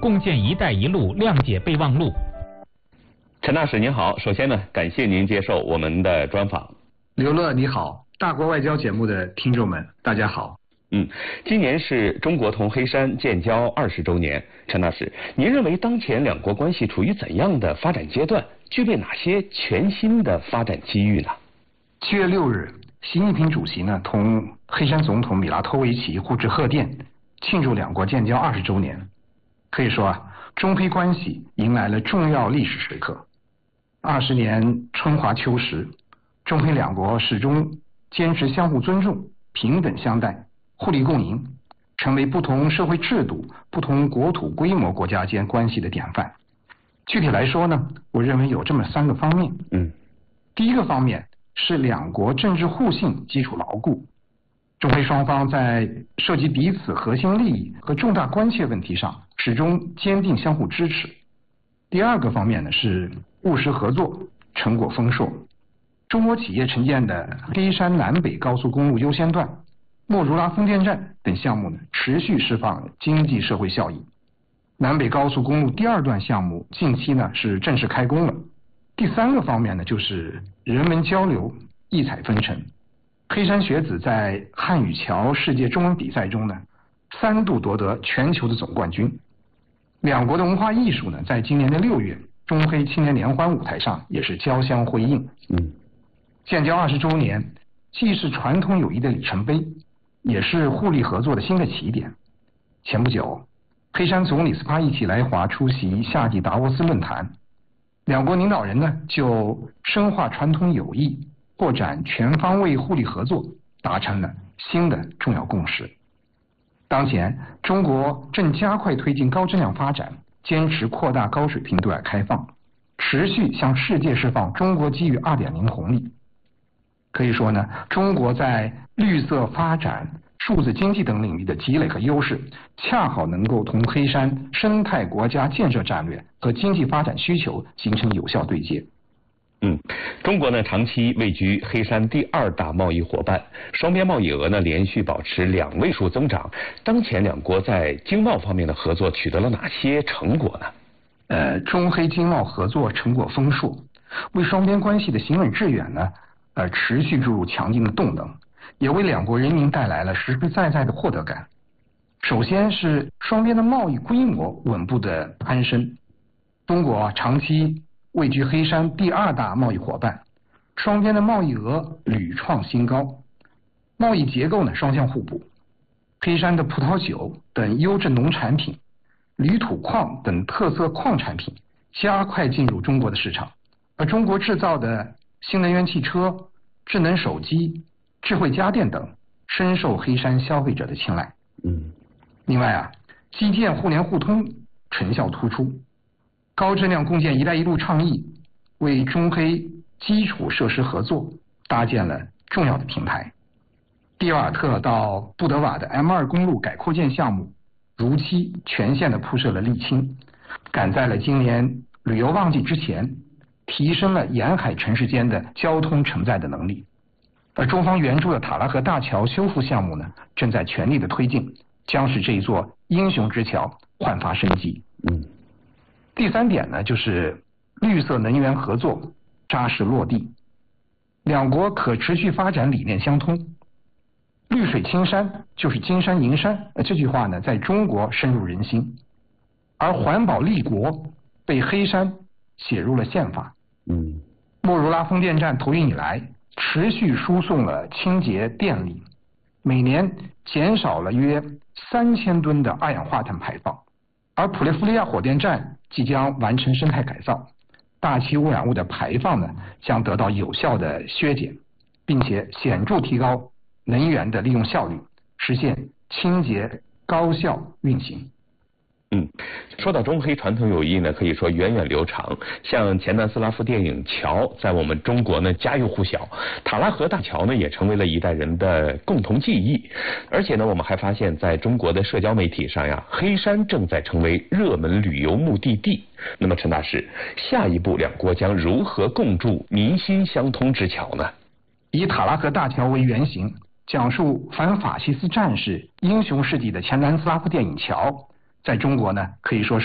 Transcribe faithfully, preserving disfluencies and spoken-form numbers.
共建“一带一路”谅解备忘录。 陈大使您好，首先呢，感谢您接受我们的专访。 刘乐你好，大国外交节目的听众们，大家好。 嗯，今年是中国同黑山建交二十周年，陈大使，您认为当前两国关系处于怎样的发展阶段？具备哪些全新的发展机遇呢？ 七月六日，习近平主席呢同黑山总统米拉托维奇互致贺电，庆祝两国建交二十周年。可以说啊，中黑关系迎来了重要历史时刻。二十年春华秋实，中黑两国始终坚持相互尊重、平等相待、互利共赢，成为不同社会制度、不同国土规模国家间关系的典范。具体来说呢，我认为有这么三个方面。 嗯， 第一个方面是两国政治互信基础牢固，中黑双方在涉及彼此核心利益和重大关切问题上始终坚定相互支持。第二个方面呢是务实合作，成果丰硕。中国企业承建的黑山南北高速公路优先段、莫如拉风电站等项目呢，持续释放经济社会效益。南北高速公路第二段项目近期呢是正式开工了。第三个方面呢就是人文交流，异彩纷呈。黑山学子在汉语桥世界中文比赛中呢，三度夺得全球的总冠军。两国的文化艺术呢，在今年的六月，中黑青年联欢舞台上也是交相辉映。 嗯， 建交二十周年，既是传统友谊的里程碑，也是互利合作的新的起点。前不久，黑山总理斯帕伊奇来华出席夏季达沃斯论坛，两国领导人呢就深化传统友谊、拓展全方位互利合作达成了新的重要共识。当前，中国正加快推进高质量发展，坚持扩大高水平对外开放，持续向世界释放中国机遇 二点零 红利。可以说呢，中国在绿色发展、数字经济等领域的积累和优势，恰好能够同黑山生态国家建设战略和经济发展需求形成有效对接。 嗯，中国呢长期位居黑山第二大贸易伙伴，双边贸易额呢连续保持两位数增长。当前两国在经贸方面的合作取得了哪些成果呢？ 呃，中黑经贸合作成果丰硕，为双边关系的行稳致远呢，呃，持续注入强劲的动能，也为两国人民带来了实实在在的获得感。首先是双边的贸易规模稳步的攀升，中国长期位居黑山第二大贸易伙伴，双边的贸易额屡创新高，贸易结构呢双向互补。黑山的葡萄酒等优质农产品、铝土矿等特色矿产品加快进入中国的市场，而中国制造的新能源汽车、智能手机、智慧家电等深受黑山消费者的青睐。 嗯， 另外啊，基建互联互通成效突出，高质量共建“一带一路”倡议为中黑基础设施合作搭建了重要的平台。蒂瓦尔特到布德瓦的 M 二 公路改扩建项目如期全线的铺设了沥青，赶在了今年旅游旺季之前，提升了沿海城市间的交通承载的能力。而中方援助的塔拉河大桥修复项目呢，正在全力的推进，将使这一座英雄之桥焕发生机。 嗯， 第三点呢，就是绿色能源合作扎实落地，两国可持续发展理念相通。绿水青山就是金山银山，这句话呢，在中国深入人心，而环保立国被黑山写入了宪法。 嗯， 莫如拉风电站投运以来，持续输送了清洁电力，每年减少了约三千吨的二氧化碳排放。而普列夫利亚火电站即将完成生态改造，大气污染物的排放呢将得到有效的削减，并且显著提高能源的利用效率，实现清洁高效运行。 嗯，说到中黑传统友谊呢，可以说源远流长。像前南斯拉夫电影《桥》在我们中国呢家喻户晓，塔拉河大桥呢也成为了一代人的共同记忆。而且呢，我们还发现，在中国的社交媒体上呀，黑山正在成为热门旅游目的地。那么，陈大使，下一步两国将如何共筑民心相通之桥呢？ 以塔拉河大桥为原型，讲述反法西斯战士英雄事迹的前南斯拉夫电影《桥》，在中国呢可以说是